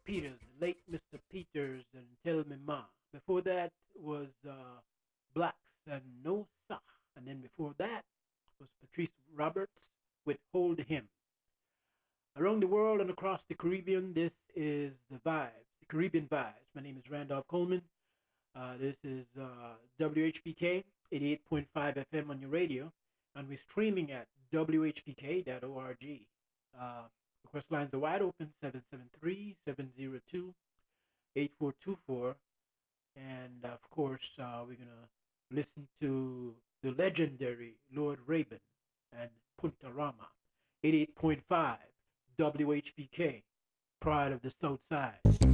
Peters, the late Mr. Peters, and Tell Me Ma. Before that was Blacks and No Sa. And then before that was Patrice Roberts with Hold Him. Around the world and across the Caribbean, this is the Vibes, the Caribbean Vibes. My name is Randolph Coleman. This is WHPK 88.5 FM on your radio, and we're streaming at WHPK.org. Request lines are wide open 773-702-8424. And of course, we're going to listen to the legendary Lord Rabin and Punta Rama 88.5 WHPK, Pride of the South Side.